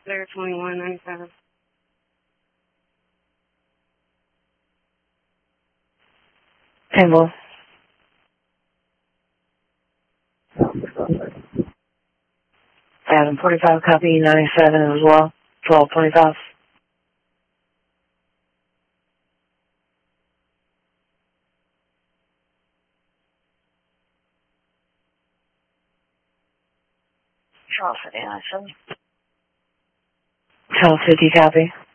They're 2197. Table. Adam 45 copy 97 as well. 1225. Charles 50 copy.